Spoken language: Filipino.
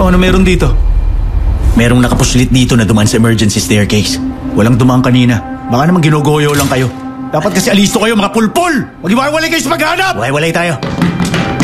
O, ano meron dito? Merong nakapuslit dito na dumaan sa emergency staircase. Walang dumaan kanina. Baka naman ginugoyo lang kayo. Dapat kasi alisto kayo, mga pulpul! Mag-iwalay kayo sa paghanap! Walay-walay tayo.